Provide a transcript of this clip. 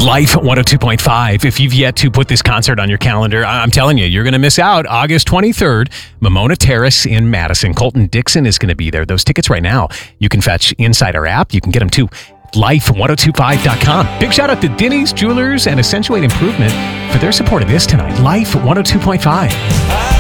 Life 102.5. If you've yet to put this concert on your calendar, I'm telling you, you're going to miss out. August 23rd, Mamona Terrace in Madison. Colton Dixon is going to be there. Those tickets right now, you can fetch inside our app. You can get them to life1025.com. Big shout out to Denny's Jewelers and Accentuate Improvement for their support of this tonight. Life 102.5.